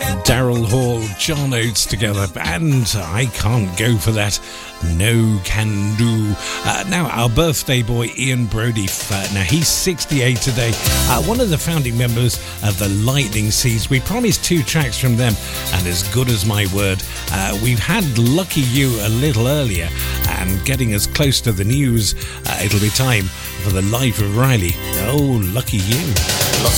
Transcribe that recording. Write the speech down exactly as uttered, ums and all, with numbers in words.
Daryl Hall, John Oates together, and I can't go for that. No can do. Uh, now, our birthday boy, Ian Brody. Uh, now, he's sixty-eight today. Uh, one of the founding members of the Lightning Seeds. We promised two tracks from them, and as good as my word, uh, we've had Lucky You a little earlier, and getting as close to the news, uh, it'll be time for the Life of Riley. Oh, Lucky You. Los